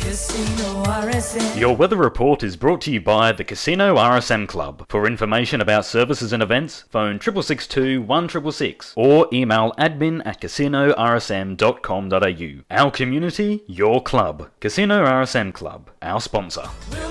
Casino RSM. Your weather report is brought to you by the Casino RSM Club. For information about services and events, phone 6662 1666 or email admin@casinorsm.com.au. Our community, your club. Casino RSM Club, our sponsor.